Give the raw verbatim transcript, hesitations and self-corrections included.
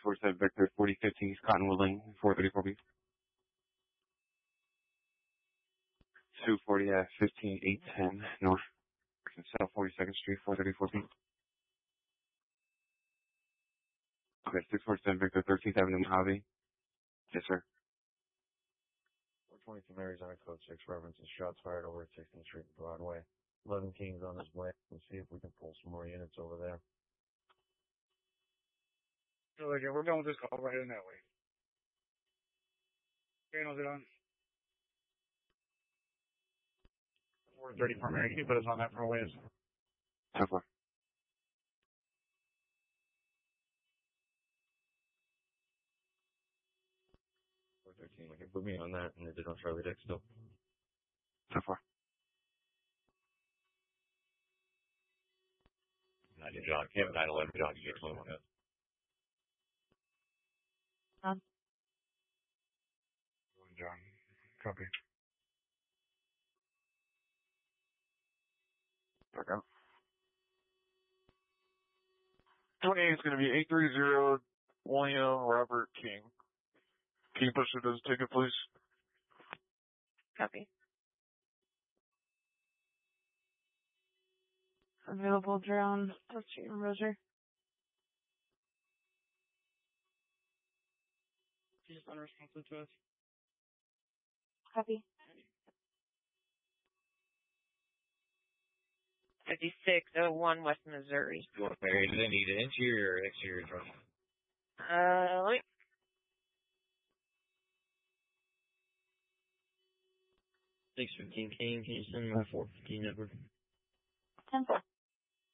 forty-seven Victor, forty fifteen Cottonwood Lane, four thirty-four B. two forty at fifteen eight ten North South forty-second Street, four thirty-four B. Okay, six forty-seven Victor, thirteenth Avenue, Mojave. Yes, sir. four twenty-two Mary's on code six, references shots fired over at sixteenth Street and Broadway. eleven King's on his way. We'll see if we can pull some more units over there. So, like, we're going with this call right in that way. Channels it on. four thirty for Mary. Can you put us on that for a ways? ten four. four thirteen, you can put me on that, and they did on Charlie Dick still. ten four. nine John, Cam nine eleven John, you get twenty-one. John. John. Copy. Okay. twenty-eight is going to be eight three zero William Robert King. Can you push it as a ticket, please? Copy. Available drone. Let's see, Roger. She's unresponsive to us. Copy. fifty-six oh one West Missouri. Mary, do they need an interior or exterior drone? Uh, let me... six fifteen King, can you send my four fifteen number? ten four.